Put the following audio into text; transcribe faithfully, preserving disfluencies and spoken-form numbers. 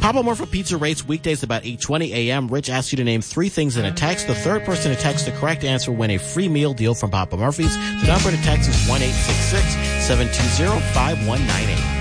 Papa Murphy Pizza rates weekdays about eight twenty a.m. Rich asks you to name three things in a text. The third person to text the correct answer will win a free meal deal from Papa Murphy's. The number to text is one eight six six, seven two zero, five one nine eight.